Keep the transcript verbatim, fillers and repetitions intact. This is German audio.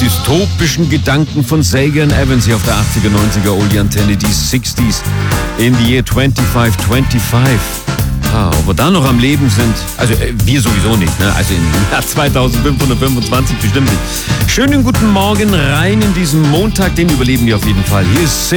dystopischen Gedanken von Sagan Evans hier auf der achtziger, neunziger Oldie-Antenne, die sechziger in the year twenty-five twenty-five. Ah, ob wir da noch am Leben sind, also äh, wir sowieso nicht, ne? Also im Jahr zweitausendfünfhundertfünfundzwanzig bestimmt nicht. Schönen guten Morgen rein in diesen Montag, den überleben wir auf jeden Fall. Hier ist